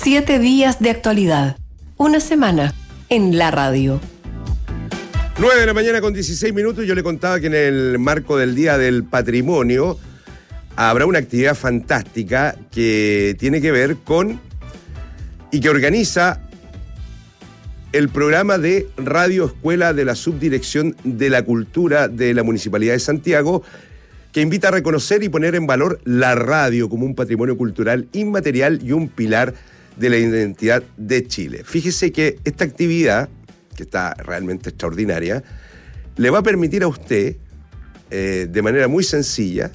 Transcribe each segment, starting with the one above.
7 días de actualidad. Una semana en la radio. 9 de la mañana con 16 minutos. Yo le contaba que en el marco del Día del Patrimonio habrá una actividad fantástica que tiene que ver con y que organiza el programa de Radio Escuela de la Subdirección de la Cultura de la Municipalidad de Santiago, que invita a reconocer y poner en valor la radio como un patrimonio cultural inmaterial y un pilar de la identidad de Chile. Fíjese que esta actividad, que está realmente extraordinaria, le va a permitir a usted, de manera muy sencilla,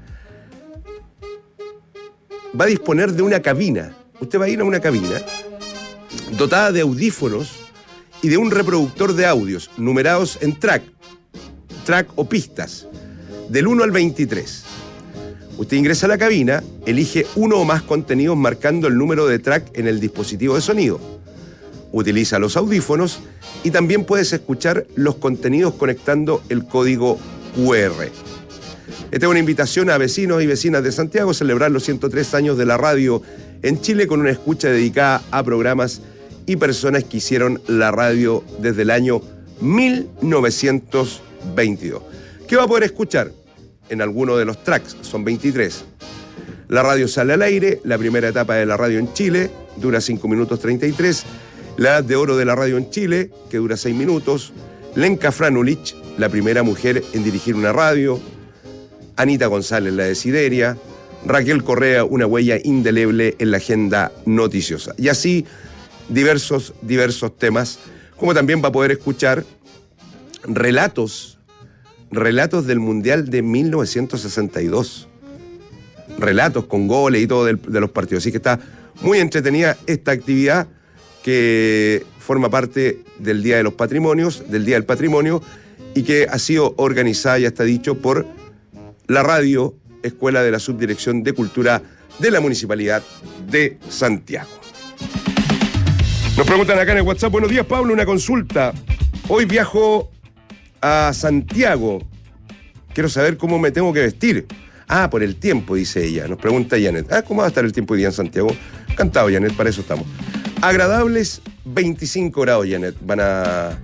va a disponer de una cabina. Usted va a ir a una cabina dotada de audífonos y de un reproductor de audios numerados en track o pistas, del 1 al 23. Usted ingresa a la cabina, elige uno o más contenidos marcando el número de track en el dispositivo de sonido. Utiliza los audífonos y también puedes escuchar los contenidos conectando el código QR. Esta es una invitación a vecinos y vecinas de Santiago a celebrar los 103 años de la radio en Chile con una escucha dedicada a programas y personas que hicieron la radio desde el año 1922. ¿Qué va a poder escuchar? En alguno de los tracks, son 23. La radio sale al aire, la primera etapa de la radio en Chile, dura 5 minutos 33. La edad de oro de la radio en Chile, que dura 6 minutos. Lenka Franulich, la primera mujer en dirigir una radio. Anita González, la de Sideria. Raquel Correa, una huella indeleble en la agenda noticiosa. Y así diversos temas, como también va a poder escuchar relatos del Mundial de 1962. Relatos con goles y todo de los partidos. Así que está muy entretenida esta actividad que forma parte del Día de los Patrimonios, del Día del Patrimonio, y que ha sido organizada, ya está dicho, por la Radio Escuela de la Subdirección de Cultura de la Municipalidad de Santiago. Nos preguntan acá en el WhatsApp: buenos días, Pablo, una consulta. Hoy viajo a Santiago. Quiero saber cómo me tengo que vestir. Ah, por el tiempo, dice ella. Nos pregunta Janet. ¿Cómo va a estar el tiempo hoy día en Santiago? Encantado, Janet, para eso estamos. Agradables 25 grados, Janet. Va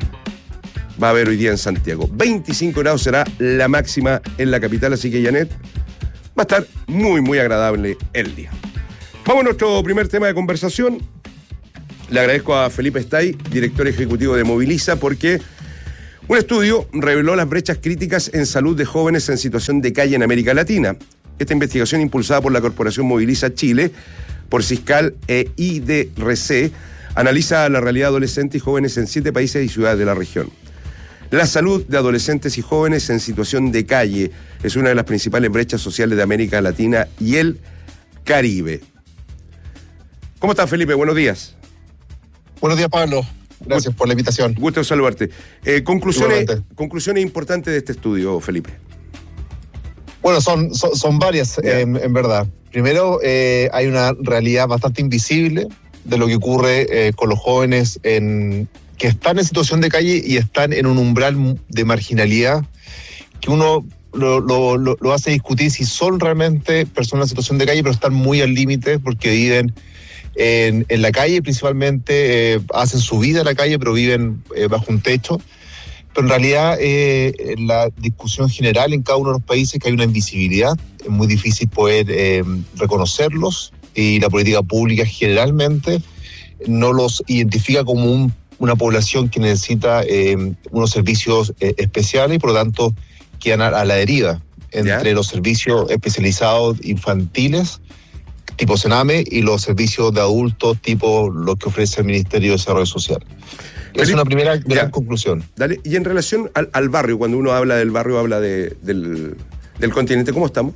a haber hoy día en Santiago. 25 grados será la máxima en la capital, así que, Janet, va a estar muy, muy agradable el día. Vamos a nuestro primer tema de conversación. Le agradezco a Felipe Stay, director ejecutivo de Moviliza, porque un estudio reveló las brechas críticas en salud de jóvenes en situación de calle en América Latina. Esta investigación, impulsada por la Corporación Moviliza Chile, por Ciscal e IDRC, analiza la realidad de adolescentes y jóvenes en 7 países y ciudades de la región. La salud de adolescentes y jóvenes en situación de calle es una de las principales brechas sociales de América Latina y el Caribe. ¿Cómo estás, Felipe? Buenos días. Buenos días, Pablo. Gracias por la invitación. Gusto saludarte. Conclusiones importantes de este estudio, Felipe. Bueno, son varias, en verdad. Primero, hay una realidad bastante invisible de lo que ocurre con los jóvenes que están en situación de calle y están en un umbral de marginalidad que uno lo hace discutir si son realmente personas en situación de calle, pero están muy al límite porque viven en la calle, principalmente hacen su vida en la calle, pero viven bajo un techo. Pero en realidad, en la discusión general en cada uno de los países, que hay una invisibilidad, es muy difícil poder reconocerlos, y la política pública generalmente no los identifica como una población que necesita unos servicios especiales, y por lo tanto quedan a la deriva entre los servicios especializados infantiles tipo Sename y los servicios de adultos tipo lo que ofrece el Ministerio de Desarrollo Social. Es una primera gran conclusión. Dale. Y en relación al barrio, cuando uno habla del barrio, habla del continente, ¿cómo estamos?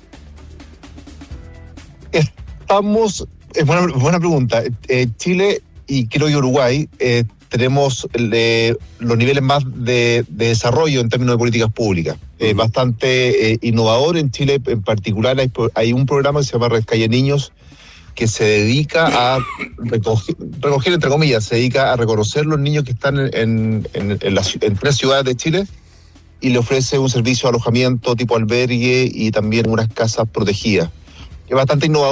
Estamos, es buena pregunta. Chile y creo que Uruguay tenemos los niveles más de desarrollo en términos de políticas públicas. Bastante innovador. En Chile en particular hay un programa que se llama Red Calle Niños, que se dedica a recoger, entre comillas, se dedica a reconocer los niños que están en 3 ciudades de Chile, y le ofrece un servicio de alojamiento tipo albergue y también unas casas protegidas. Es bastante innovador,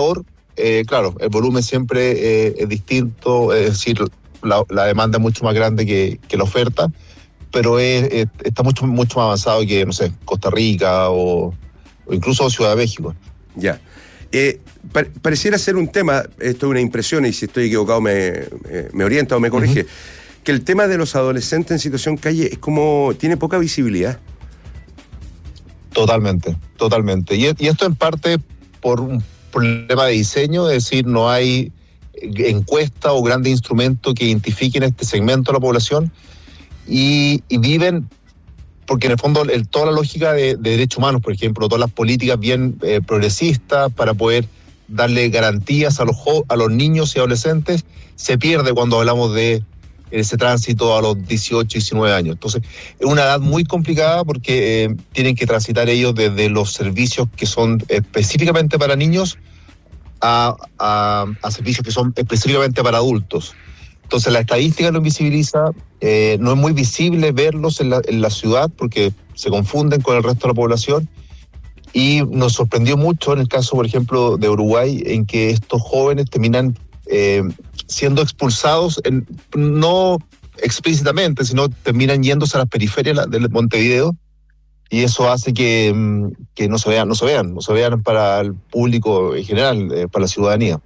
claro, el volumen siempre es distinto, es decir, la demanda es mucho más grande que la oferta, pero está mucho más avanzado que, no sé, Costa Rica o incluso Ciudad de México. Ya. Pareciera ser un tema, esto es una impresión, y si estoy equivocado me orienta o me corrige, que el tema de los adolescentes en situación calle es como, tiene poca visibilidad. Totalmente. Y esto en parte por un problema de diseño, es decir, no hay encuesta o grandes instrumentos que identifiquen este segmento de la población y viven, porque en el fondo toda la lógica de derechos humanos, por ejemplo, todas las políticas bien progresistas para poder darle garantías a los niños y adolescentes, se pierde cuando hablamos de ese tránsito a los 18, 19 años. Entonces, es una edad muy complicada porque tienen que transitar ellos desde los servicios que son específicamente para niños a servicios que son específicamente para adultos. Entonces, la estadística lo invisibiliza, no es muy visible verlos en la ciudad porque se confunden con el resto de la población. Y nos sorprendió mucho en el caso, por ejemplo, de Uruguay, en que estos jóvenes terminan siendo expulsados, no explícitamente, sino terminan yéndose a las periferias de Montevideo, y eso hace que no se vean para el público en general, para la ciudadanía.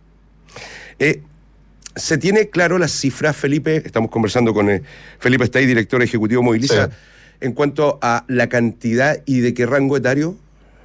¿Se tiene claro las cifras, Felipe? Estamos conversando con Felipe Stay, director ejecutivo de Moviliza, sí, en cuanto a la cantidad y de qué rango etario.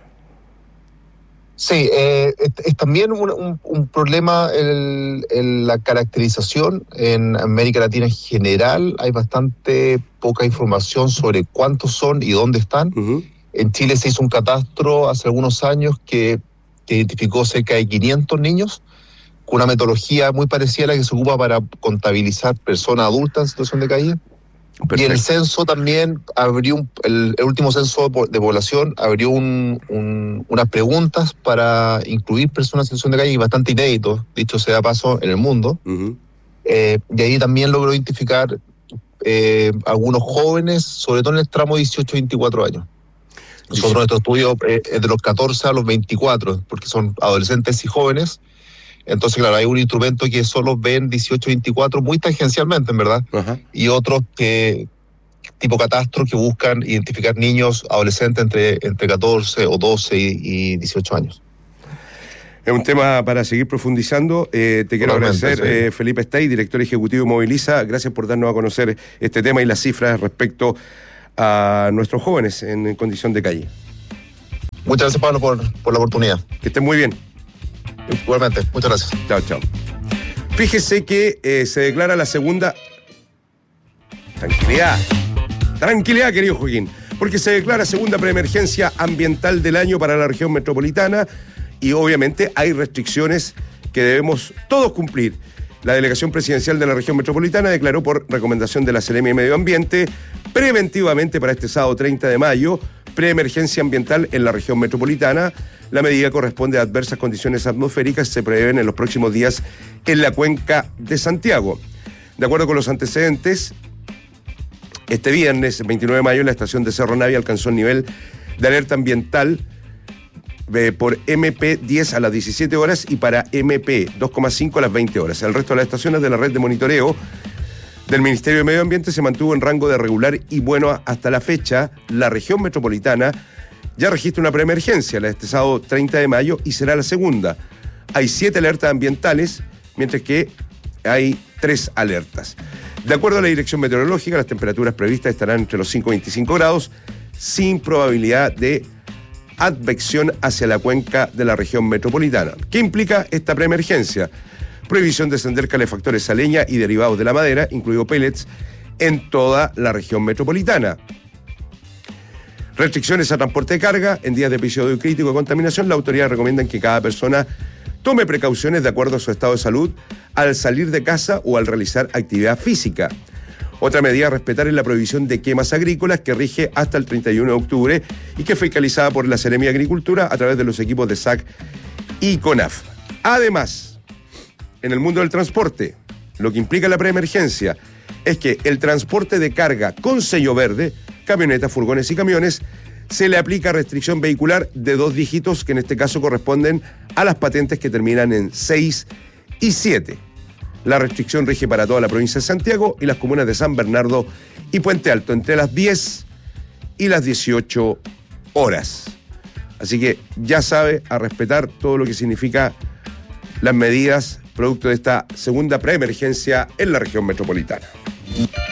Sí, es también un problema en la caracterización. En América Latina en general hay bastante poca información sobre cuántos son y dónde están. En Chile se hizo un catastro hace algunos años que identificó cerca de 500 niños, con una metodología muy parecida a la que se ocupa para contabilizar personas adultas en situación de calle. Perfecto. Y en el censo también abrió, el último censo de población abrió unas preguntas para incluir personas en situación de calle, y bastante inédito, dicho sea de paso, en el mundo. Y ahí también logró identificar algunos jóvenes, sobre todo en el tramo 18-24 años. Nosotros nuestro estudio es de los 14 a los 24, porque son adolescentes y jóvenes. Entonces, claro, hay un instrumento que solo ven 18-24 muy tangencialmente, en verdad, y otros que, tipo catastro, que buscan identificar niños, adolescentes entre 14 o 12 y 18 años. Es un tema para seguir profundizando. Te quiero agradecer, sí. Felipe Stay, director ejecutivo de Moviliza. Gracias por darnos a conocer este tema y las cifras respecto a nuestros jóvenes en condición de calle. Muchas gracias, Pablo, por la oportunidad. Que estén muy bien. Igualmente, muchas gracias. Chao. Fíjese que se declara la segunda... Tranquilidad, querido Joaquín, porque se declara segunda preemergencia ambiental del año para la región metropolitana y obviamente hay restricciones que debemos todos cumplir. La delegación presidencial de la región metropolitana declaró por recomendación de la Seremi de Medio Ambiente preventivamente para este sábado 30 de mayo preemergencia ambiental en la región metropolitana. La medida corresponde a adversas condiciones atmosféricas que se prevén en los próximos días en la cuenca de Santiago. De acuerdo con los antecedentes, este viernes, 29 de mayo, la estación de Cerro Navia alcanzó el nivel de alerta ambiental por MP10 a las 17 horas y para MP 2,5 a las 20 horas. El resto de las estaciones de la red de monitoreo del Ministerio de Medio Ambiente se mantuvo en rango de regular y bueno hasta la fecha. La región metropolitana ya registra una preemergencia, la de este sábado 30 de mayo, y será la segunda. Hay 7 alertas ambientales, mientras que hay 3 alertas. De acuerdo a la Dirección Meteorológica, las temperaturas previstas estarán entre los 5 y 25 grados, sin probabilidad de advección hacia la cuenca de la región metropolitana. ¿Qué implica esta preemergencia? Prohibición de encender calefactores a leña y derivados de la madera, incluido pellets, en toda la región metropolitana. Restricciones a transporte de carga. En días de episodio crítico de contaminación, la autoridad recomienda que cada persona tome precauciones de acuerdo a su estado de salud al salir de casa o al realizar actividad física. Otra medida a respetar es la prohibición de quemas agrícolas que rige hasta el 31 de octubre y que fue fiscalizada por la Seremi de Agricultura a través de los equipos de SAC y CONAF. Además, en el mundo del transporte, lo que implica la preemergencia es que el transporte de carga con sello verde, camionetas, furgones y camiones, se le aplica restricción vehicular de 2 dígitos, que en este caso corresponden a las patentes que terminan en 6 y 7. La restricción rige para toda la provincia de Santiago y las comunas de San Bernardo y Puente Alto, entre las 10 y las 18 horas. Así que ya sabe, a respetar todo lo que significa las medidas producto de esta segunda preemergencia en la región metropolitana.